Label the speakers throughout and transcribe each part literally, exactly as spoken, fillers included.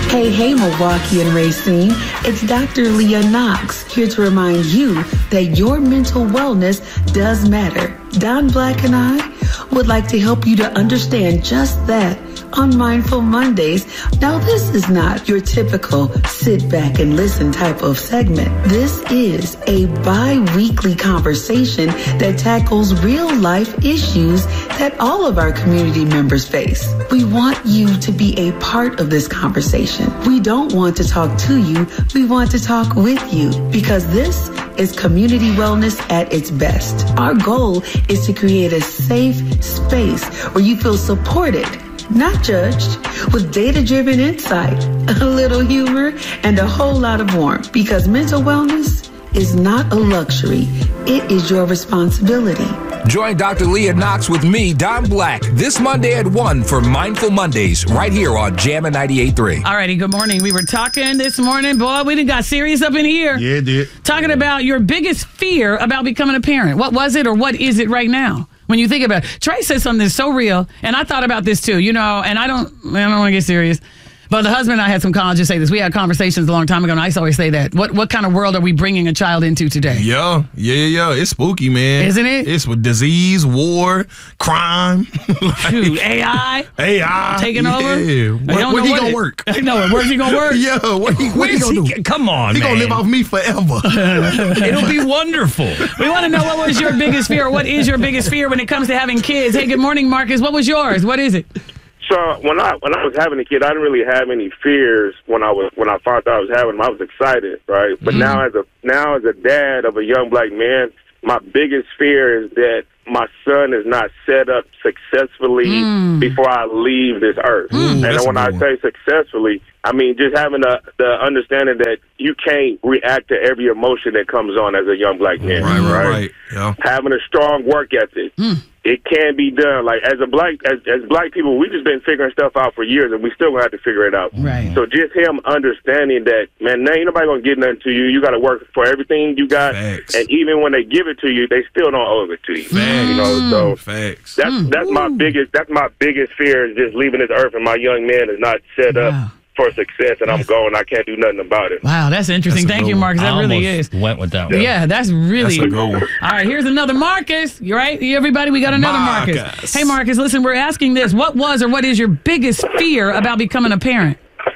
Speaker 1: Hey, hey, Milwaukee and Racine. It's Doctor Leah Knox here to remind you that your mental wellness does matter. Don Black and I would like to help you to understand just that on Mindful Mondays. Now, this is not your typical sit back and listen type of segment. This is a bi-weekly conversation that tackles real life issues that all of our community members face. We want you to be a part of this conversation. We don't want to talk to you. We want to talk with you because this is community wellness at its best. Our goal is to create a safe space where you feel supported, not judged, with data-driven insight, a little humor, and a whole lot of warmth. Because mental wellness is not a luxury. It is your responsibility.
Speaker 2: Join Doctor Leah Knox with me, Don Black, this Monday at one for Mindful Mondays, right here on Jammin' ninety-eight point three.
Speaker 3: All righty, good morning. We were talking this morning. Boy, we done got serious up in here.
Speaker 4: Yeah, it did.
Speaker 3: Talking about your biggest fear about becoming a parent. What was it or what is it right now? When you think about it, Trey said something that's so real, and I thought about this too, you know, and I don't, I don't want to get serious, but the husband and I had some colleges say this. We had conversations a long time ago, and I used to always say that. What what kind of world are we bringing a child into today?
Speaker 4: Yeah, yeah, yeah. It's spooky, man.
Speaker 3: Isn't it?
Speaker 4: It's with disease, war, crime. like,
Speaker 3: Dude, A I.
Speaker 4: A I.
Speaker 3: Taking
Speaker 4: yeah.
Speaker 3: over.
Speaker 4: Yeah. Where, where he going to work?
Speaker 3: No, where's he going to work?
Speaker 4: yeah, what he, what he going to do?
Speaker 5: Come on,
Speaker 4: he
Speaker 5: man.
Speaker 4: going to live off me forever.
Speaker 5: It'll be wonderful.
Speaker 3: We want to know what was your biggest fear or what is your biggest fear when it comes to having kids. Hey, good morning, Marcus. What was yours? What is it?
Speaker 6: So when I when I was having a kid, I didn't really have any fears when I was when I found out I was having them. I was excited, right? But
Speaker 3: Mm-hmm.
Speaker 6: now as a now as a dad of a young black man, my biggest fear is that my son is not set up successfully
Speaker 3: Mm.
Speaker 6: before I leave this earth.
Speaker 4: Mm,
Speaker 6: and
Speaker 4: that's
Speaker 6: when
Speaker 4: a
Speaker 6: I
Speaker 4: good
Speaker 6: say successfully, I mean just having the the understanding that you can't react to every emotion that comes on as a young black man,
Speaker 4: right, right, right. Yeah.
Speaker 6: Having a strong work ethic.
Speaker 3: Mm.
Speaker 6: It can be done. Like as a black, as, as black people, we just been figuring stuff out for years, and we still gonna have to figure it out.
Speaker 3: Right.
Speaker 6: So just him understanding that, man, now ain't nobody gonna get nothing to you. You got to work for everything you got,
Speaker 4: Facts.
Speaker 6: and even when they give it to you, they still don't owe it to you.
Speaker 4: Facts.
Speaker 6: You know, so
Speaker 4: Facts.
Speaker 6: that's that's my biggest that's my biggest fear is just leaving this earth, and my young man is not set
Speaker 3: Wow.
Speaker 6: up for success, and I'm going. I can't do nothing about it.
Speaker 3: Wow, that's interesting.
Speaker 4: That's a
Speaker 3: Thank
Speaker 4: good
Speaker 3: you,
Speaker 4: one.
Speaker 3: Marcus. That
Speaker 5: I
Speaker 3: really is.
Speaker 5: almost went with that one.
Speaker 3: Yeah, that's really.
Speaker 4: That's a good one.
Speaker 3: All right, here's another Marcus. You right? Everybody, we got another Marcus.
Speaker 4: Marcus.
Speaker 3: Hey, Marcus, listen, we're asking this. What was or what is your biggest fear about becoming a parent?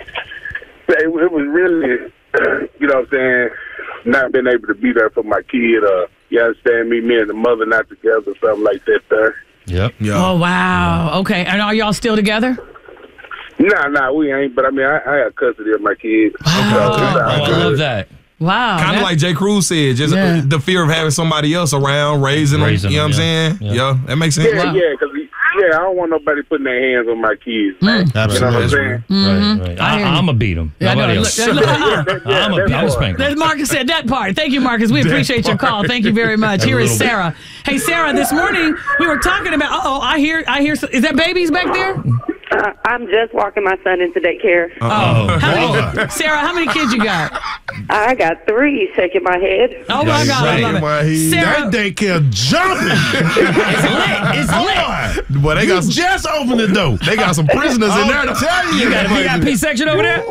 Speaker 6: It, it was really, you know what I'm saying, not being able to be there for my kid. Uh, you understand me, me and the mother not together, something like that there.
Speaker 5: Yep.
Speaker 4: Yeah.
Speaker 3: Oh, wow. Okay, and are y'all still together?
Speaker 6: Nah, nah, we ain't, but I mean, I, I have custody of my kids.
Speaker 3: Wow.
Speaker 6: So,
Speaker 5: Oh, I
Speaker 6: uh,
Speaker 5: love that.
Speaker 3: Wow.
Speaker 4: Kind of
Speaker 3: that-
Speaker 4: like J. Cruz said, just
Speaker 3: Yeah.
Speaker 4: the fear of having somebody else around, raising,
Speaker 5: Raising
Speaker 4: them. You know what I'm
Speaker 5: them,
Speaker 4: saying?
Speaker 5: yeah.
Speaker 4: Yeah. That makes sense.
Speaker 6: Yeah,
Speaker 3: Wow.
Speaker 6: yeah, because yeah, I don't want nobody putting their hands on my kids. Man.
Speaker 3: Mm.
Speaker 6: You know what I'm
Speaker 4: Absolutely.
Speaker 6: saying?
Speaker 3: Mhm.
Speaker 5: Right, right.
Speaker 3: I
Speaker 5: I,
Speaker 3: hear you.
Speaker 5: I'm going to beat him.
Speaker 3: Yeah, I know.
Speaker 5: Nobody
Speaker 3: Look,
Speaker 5: else.
Speaker 3: look, look,
Speaker 6: Yeah,
Speaker 5: I'm
Speaker 6: that's
Speaker 5: going to
Speaker 6: part.
Speaker 5: spank
Speaker 3: There's
Speaker 5: him.
Speaker 3: Marcus said that part. Thank you, Marcus. We appreciate your call. Thank you very much. Here is
Speaker 5: little bit.
Speaker 3: Sarah. Hey, Sarah. This morning we were talking about. Uh oh, I hear. I hear. Is that babies back there?
Speaker 7: Uh, I'm just walking my son into daycare.
Speaker 3: Oh, how
Speaker 4: boy.
Speaker 3: many, Sarah, how many kids you got?
Speaker 7: I got three shaking my head.
Speaker 3: Oh my
Speaker 5: That's
Speaker 3: God,
Speaker 5: right.
Speaker 3: I love
Speaker 4: Why
Speaker 3: it.
Speaker 4: he-
Speaker 3: Sarah,
Speaker 8: That daycare jumping.
Speaker 3: it's lit.
Speaker 8: Boy,
Speaker 4: Boy, they
Speaker 8: you
Speaker 4: got some,
Speaker 8: just opened the door.
Speaker 4: they got some prisoners in there to tell you.
Speaker 3: You got, you got a P section over there.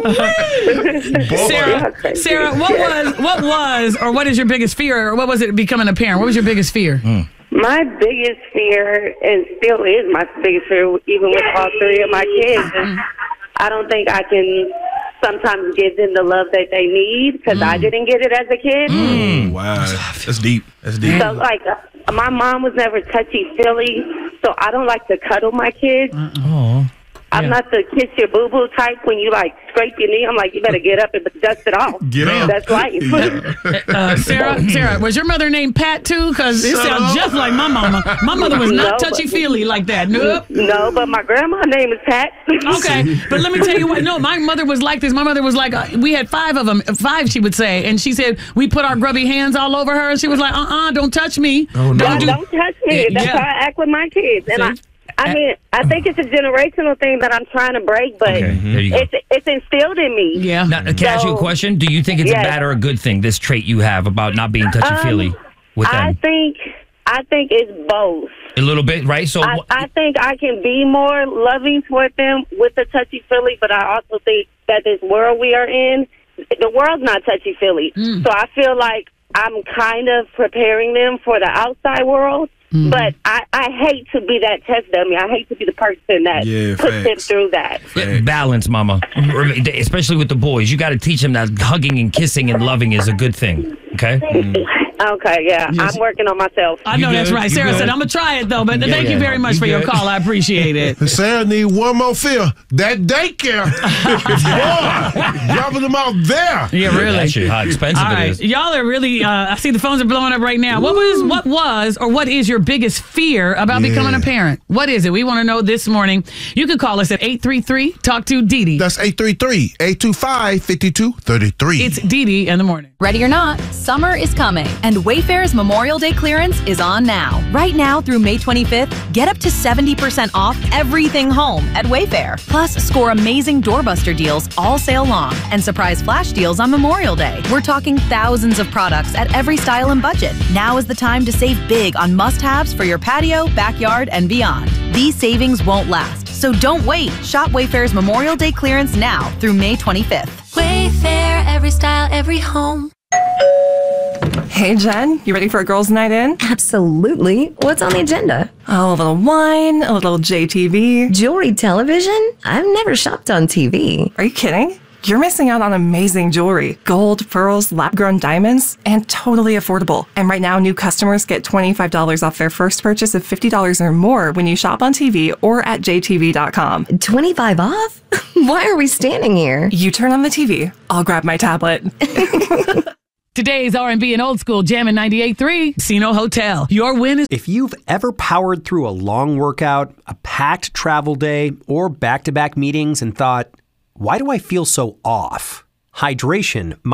Speaker 3: Sarah,
Speaker 7: Okay.
Speaker 3: Sarah, what was, what was, or what is your biggest fear, or what was it becoming a parent? What was your biggest fear?
Speaker 7: My biggest fear, and still is my biggest fear, even with all three of my kids, is I don't think I can sometimes give them the love that they need because I didn't get it as a kid.
Speaker 4: Mm, wow. That's deep. That's deep.
Speaker 7: So, like, uh, my mom was never touchy-feely, so I don't like to cuddle my kids.
Speaker 5: Oh.
Speaker 7: I'm
Speaker 3: Yeah.
Speaker 7: not the kiss your boo-boo type when you, like, scrape your knee. I'm like, you better get up and dust it off.
Speaker 4: Get up.
Speaker 7: That's life.
Speaker 3: Uh, Sarah, Sarah, was your mother named Pat too? Because it sounds just like my mama. My mother was not
Speaker 7: No, but-
Speaker 3: touchy-feely like that. Nope.
Speaker 7: No, but my grandma's name is Pat.
Speaker 3: Okay, but let me tell you what. No, my mother was like this. My mother was like, uh, we had five of them, five, she would say, and she said we put our grubby hands all over her, and she was like, uh-uh, don't touch me.
Speaker 4: Oh, no.
Speaker 7: God,
Speaker 3: do-
Speaker 7: don't touch me. That's
Speaker 3: Yeah.
Speaker 7: how I act with my kids. And I,
Speaker 3: See?
Speaker 7: I mean, I think it's a generational thing that I'm trying to break, but
Speaker 5: Okay, there you go.
Speaker 7: it's it's instilled in me.
Speaker 3: Yeah.
Speaker 5: Now, can I ask you a
Speaker 7: So-
Speaker 5: question? Do you think it's
Speaker 7: Yes.
Speaker 5: a bad or a good thing, this trait you have about not being touchy-feely
Speaker 7: Um,
Speaker 5: with
Speaker 7: I
Speaker 5: them?
Speaker 7: think I think it's both.
Speaker 5: A little bit, right? So,
Speaker 7: I,
Speaker 5: wh-
Speaker 7: I think I can be more loving toward them with the touchy feely, but I also think that this world we are in, the world's not touchy-feely.
Speaker 3: Mm.
Speaker 7: So I feel like I'm kind of preparing them for the outside world. Mm-hmm. But I, I hate to be that test dummy. I hate to be the person that
Speaker 4: Yeah,
Speaker 7: puts
Speaker 4: facts.
Speaker 7: them through that.
Speaker 5: Yeah, balance, mama. Especially with the boys. You got to teach them that hugging and kissing and loving is a good thing. Okay? Mm.
Speaker 7: Okay, yeah.
Speaker 3: Yes.
Speaker 7: I'm working on myself.
Speaker 3: I know
Speaker 5: You
Speaker 3: that's
Speaker 5: good?
Speaker 3: right.
Speaker 5: You
Speaker 3: Sarah
Speaker 5: good?
Speaker 3: said, I'm going to try it, though. But
Speaker 5: Yeah,
Speaker 3: thank
Speaker 5: yeah.
Speaker 3: you very much
Speaker 5: You
Speaker 3: for your
Speaker 5: good?
Speaker 3: call. I appreciate it.
Speaker 8: Sarah need one more fear. That daycare. Boy, dropping them out there.
Speaker 3: Yeah, really.
Speaker 5: That shit, how expensive
Speaker 3: All
Speaker 5: it
Speaker 3: right.
Speaker 5: is.
Speaker 3: Y'all are really, uh, I see the phones are blowing up right now. What was, what was, or what is your biggest fear about
Speaker 8: Yeah.
Speaker 3: becoming a parent? What is it? We want to know this morning. You can call us at eight three three, talk to Dee Dee.
Speaker 8: That's eight three three, eight two five, five two three three.
Speaker 3: It's Dee Dee in the morning.
Speaker 9: Ready or not, summer is coming, and Wayfair's Memorial Day clearance is on now. Right now through May twenty-fifth, get up to seventy percent off everything home at Wayfair. Plus, score amazing doorbuster deals all sale long and surprise flash deals on Memorial Day. We're talking thousands of products at every style and budget. Now is the time to save big on must-haves for your patio, backyard, and beyond. These savings won't last, so don't wait. Shop Wayfair's Memorial Day clearance now through May twenty-fifth.
Speaker 10: Wayfair, every style, every home.
Speaker 11: Hey, Jen, you ready for a girls' night in?
Speaker 12: Absolutely. What's on the agenda?
Speaker 11: Oh, a little wine, a little J T V.
Speaker 12: Jewelry television? I've never shopped on T V.
Speaker 11: Are you kidding? You're missing out on amazing jewelry. Gold, pearls, lab-grown diamonds, and totally affordable. And right now, new customers get twenty-five dollars off their first purchase of fifty dollars or more when you shop on T V or at J T V dot com.
Speaker 12: twenty-five off? Why are we standing here?
Speaker 11: You turn on the T V. I'll grab my tablet.
Speaker 3: Today's R and B and old school Jammin' ninety-eight point three, Casino Hotel. Your win is...
Speaker 13: If you've ever powered through a long workout, a packed travel day, or back-to-back meetings and thought, why do I feel so off? Hydration might